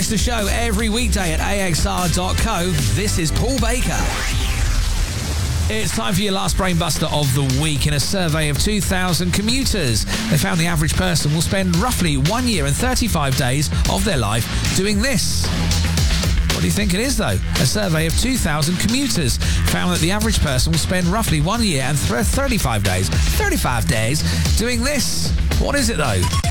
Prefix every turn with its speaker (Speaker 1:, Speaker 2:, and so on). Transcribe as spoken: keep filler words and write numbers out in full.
Speaker 1: Smash the Show every weekday at A X R dot co. This is Paul Baker. It's time for your last brainbuster of the week. In a survey of two thousand commuters, they found the average person will spend roughly one year and thirty-five days of their life doing this. What do you think it is, though? A survey of two thousand commuters found that the average person will spend roughly one year and thirty-five days, thirty-five days, doing this. What is it, though?